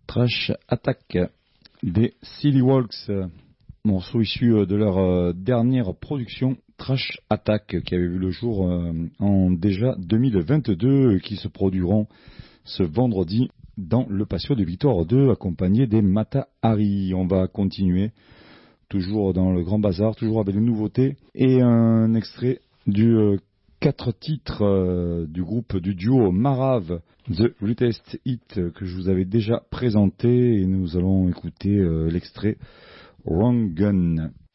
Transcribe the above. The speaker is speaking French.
Trash Attack des Silly Walks, morceau issu de leur dernière production Trash Attack qui avait vu le jour en déjà 2022 qui se produiront ce vendredi dans le patio de Victoire 2 accompagné des Mata Hari. On va continuer toujours dans le Grand Bazar, toujours avec des nouveautés et un extrait du 4 titres du groupe du duo Marav, The Greatest Hit, que je vous avais déjà présenté, et nous allons écouter l'extrait Wrong Gun.